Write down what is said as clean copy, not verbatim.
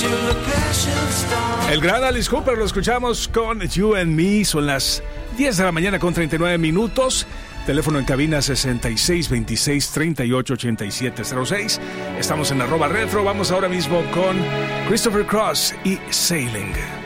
El gran Alice Cooper lo escuchamos con You and Me. Son las 10 de la mañana con 39 minutos. Teléfono en cabina 6626-388706. Estamos en @retro. Vamos ahora mismo con Christopher Cross y Sailing.